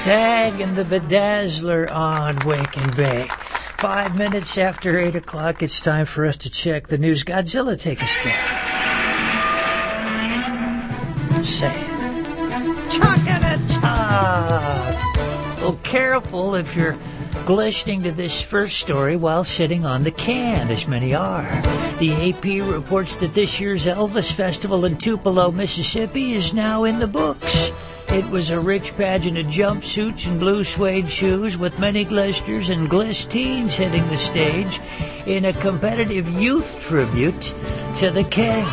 Stag and the Bedazzler on Wake and Bake. 5 minutes after 8 o'clock, it's time for us to check the news. Godzilla, take a step. Saying, talking to talk. Well, careful if you're listening to this first story while sitting on the can, as many are. The AP reports that this year's Elvis Festival in Tupelo, Mississippi is now in the books. It was a rich pageant of jumpsuits and blue suede shoes with many glisters and gliss teens hitting the stage in a competitive youth tribute to the king.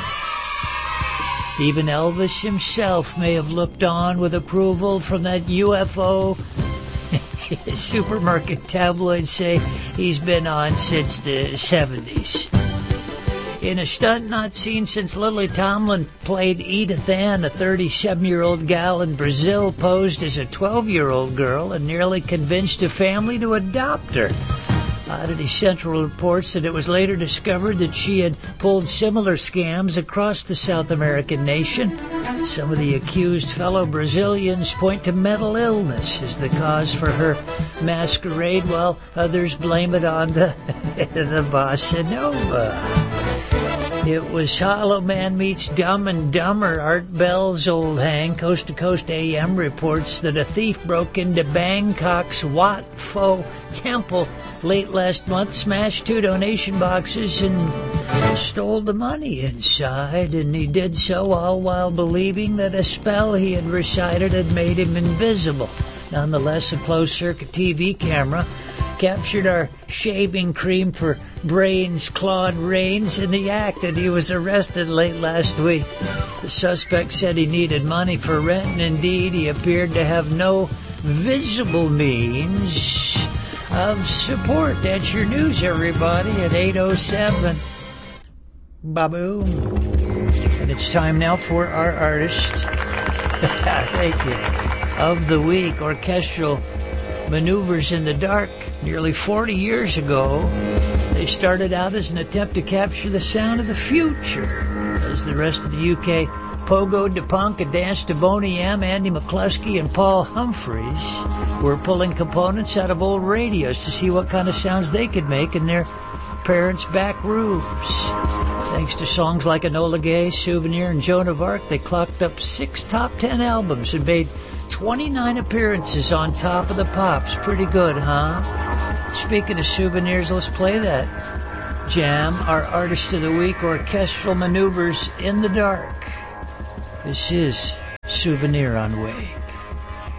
Even Elvis himself may have looked on with approval from that UFO. Supermarket tabloids say he's been on since the 70s. In a stunt not seen since Lily Tomlin played Edith Ann, a 37-year-old gal in Brazil posed as a 12-year-old girl and nearly convinced a family to adopt her. Oddity Central reports that it was later discovered that she had pulled similar scams across the South American nation. Some of the accused fellow Brazilians point to mental illness as the cause for her masquerade, while others blame it on the bossa nova. It was Hollow Man meets Dumb and Dumber. Art Bell's old hang. Coast to Coast AM reports that a thief broke into Bangkok's Wat Pho temple late last month, smashed 2 donation boxes and stole the money inside, and he did so all while believing that a spell he had recited had made him invisible. Nonetheless, a closed-circuit TV camera captured our shaving cream for brains, Claude Rains, in the act, and he was arrested late last week. The suspect said he needed money for rent, and indeed he appeared to have no visible means of support. That's your news, everybody, at 8:07. Baboom. And it's time now for our artist. Thank you. Of the week, Orchestral Maneuvers in the Dark. Nearly 40 years ago, they started out as an attempt to capture the sound of the future. As the rest of the UK pogoed to punk and danced to Boney M, Andy McCluskey and Paul Humphreys were pulling components out of old radios to see what kind of sounds they could make in their parents' back rooms. Thanks to songs like Enola Gay, Souvenir, and Joan of Arc, they clocked up 6 top 10 albums and made 29 appearances on Top of the Pops. Pretty good, huh? Speaking of souvenirs, let's play that jam. Our artist of the week, Orchestral Maneuvers in the Dark. This is Souvenir on Wake.